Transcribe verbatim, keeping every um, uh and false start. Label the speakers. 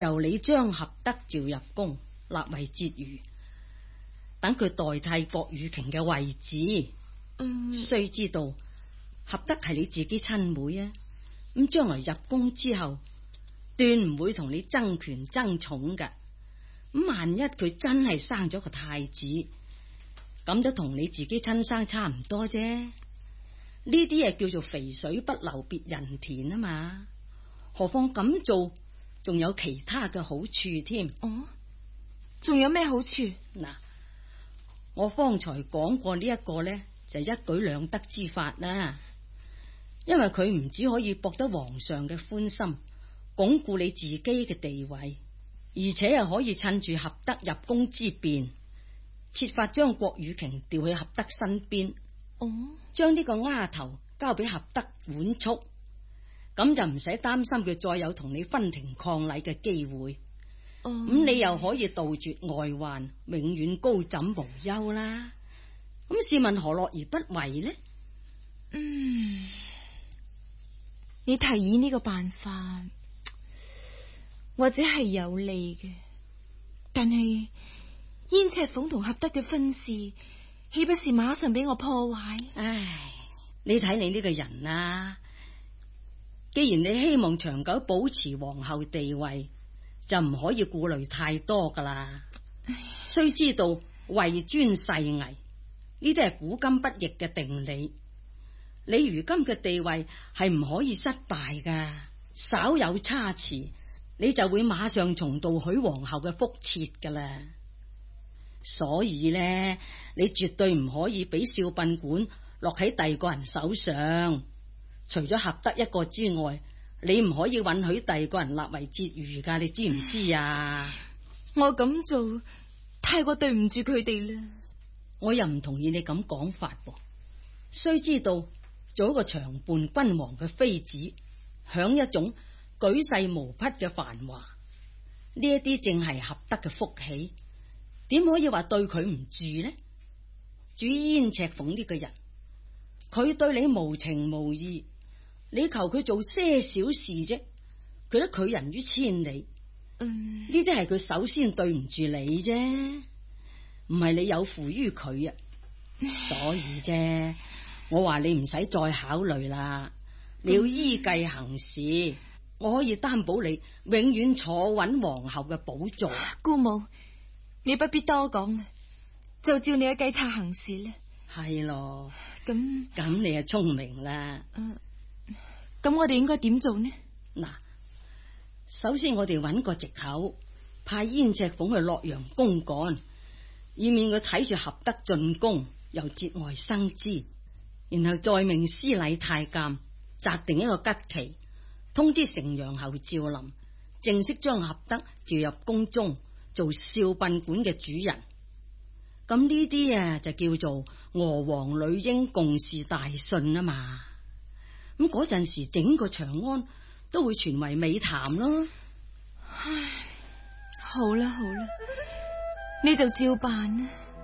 Speaker 1: 由你將合德召入宮，立為節馭，等佢代替郭雨瓊嘅位置。嗯，須知道合德係你自己親妹啊，咁將來入宮之後，斷唔會同你爭權爭寵噶。咁萬一佢真係生咗個太子，咁都同你自己親生差唔多啫。呢啲嘢叫做肥水不流別人田啊嘛。何況咁做仲有其他嘅好處添。
Speaker 2: 哦，仲有咩好處？
Speaker 1: 嗱，我方才講過呢一個呢，就係一舉兩得之法啦。因為佢唔只可以博得皇上嘅歡心，鞏固你自己嘅地位，而且又可以趁住合德入宮之便，設法將郭雨瓊調去合德身邊。哦，將呢個丫頭交俾合德管束，咁就唔使擔心佢再有同你分庭抗禮嘅機會。咁、哦、你又可以杜絕外患，永遠高枕無憂啦。咁試問何樂而不為呢？
Speaker 2: 嗯，你提議呢個辦法或者係有利嘅，但係燕赤鳳同合德嘅婚事，豈不是馬上俾我破壞？
Speaker 1: 唉，你睇你呢個人啊，既然你希望長久保持皇后地位，就唔可以顧慮太多噶啦。須知道位尊勢危，呢啲係古今不易嘅定理。你如今嘅地位係唔可以失敗噶，稍有差池，你就會馬上重蹈許皇后嘅覆轍噶啦。所以呢，你絕對唔可以俾少賓館落喺第二個人手上。除咗合德一個之外，你唔可以允許第二個人立為節馭噶，你知唔知啊？
Speaker 2: 我咁做太過對唔住佢哋啦。
Speaker 1: 我又唔同意你咁講法噃。須知道做一個長伴君王嘅妃子，享一種舉世無匹嘅繁華，呢一啲正係合德嘅福氣，點可以話對佢唔住呢？至於燕赤鳳呢個人，佢對你無情無義，你求佢做些小事啫，佢都拒人於千里。嗯，呢啲係佢首先對唔住你啫，唔係你有負於佢啊。所以啫，我話你唔使再考慮啦，你要依計行事，我可以擔保你永遠坐穩皇后嘅寶座。
Speaker 2: 姑母，你不必多講啦，就照你嘅計策行事啦。
Speaker 1: 係咯，
Speaker 2: 咁
Speaker 1: 咁你係聰明啦。
Speaker 2: 嗯、呃，咁我哋應該點做呢？
Speaker 1: 嗱，首先我哋揾個藉口，派燕赤鳳去洛陽公幹，以免佢睇住合德進宮又節外生枝。然後再命司禮太監擇定一個吉期，通知成陽侯趙林，正式將合德召入宮中做少賓館嘅主人。咁呢啲啊就叫做娥皇女英共事大順啊嘛。咁嗰陣時整個長安都會傳為美談咯。
Speaker 2: 唉，好啦好啦，你就照辦啦。